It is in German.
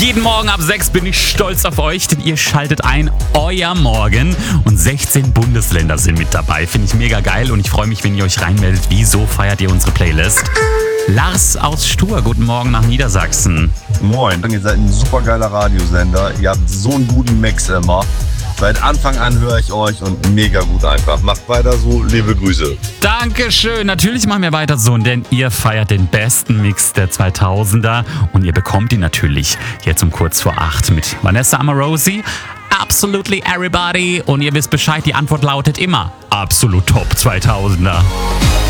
Jeden Morgen ab 6 bin ich stolz auf euch, denn ihr schaltet ein, euer Morgen. Und 16 Bundesländer sind mit dabei. Finde ich mega geil und ich freue mich, wenn ihr euch reinmeldet. Wieso feiert ihr unsere Playlist? Lars aus Stur, guten Morgen nach Niedersachsen. Moin, ihr seid ein supergeiler Radiosender. Ihr habt so einen guten Mix immer. Seit Anfang an höre ich euch und mega gut einfach. Macht weiter so, liebe Grüße. Dankeschön, natürlich machen wir weiter so, denn ihr feiert den besten Mix der 2000er und ihr bekommt ihn natürlich jetzt um kurz vor 8 mit Vanessa Amorosi. Absolutely Everybody und ihr wisst Bescheid, die Antwort lautet immer absolut top 2000er.